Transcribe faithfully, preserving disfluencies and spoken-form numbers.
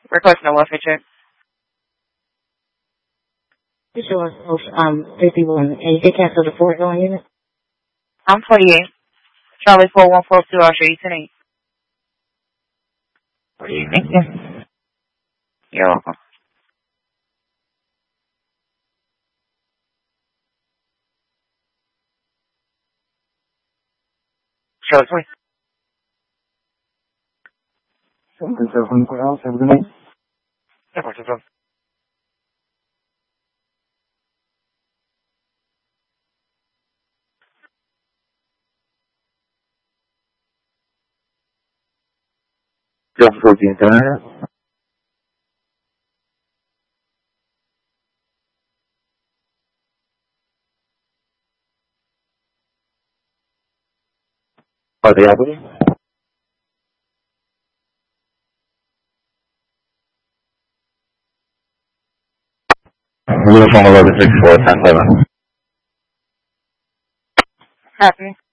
Requesting a welfare check. This was um fifty-one, and you can cancel the Fort going unit. I'm twenty-eight. Charlie four one four two. I'll show you tonight. Thank you. You're welcome. Charlie twenty. Is there anything else? Have a good night. Yeah, what's up? Just for the internet. Are they happening? Uniform eleven six four, ten seven. Happening.